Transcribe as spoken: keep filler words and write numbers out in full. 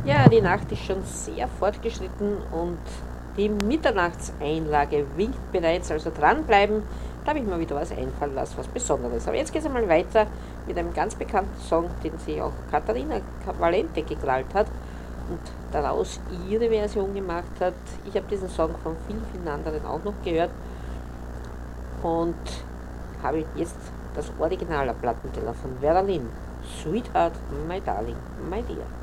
Ja, die Nacht ist schon sehr fortgeschritten und die Mitternachtseinlage winkt bereits, also dranbleiben. Da habe ich mir wieder was einfallen lassen, was Besonderes. Aber jetzt geht es einmal weiter mit einem ganz bekannten Song, den sie auch Katharina Valente gekrallt hat und daraus ihre Version gemacht hat. Ich habe diesen Song von vielen, vielen anderen auch noch gehört und habe jetzt das Original am Plattenteller von Vera Lynn, Sweetheart, My Darling, My Dear.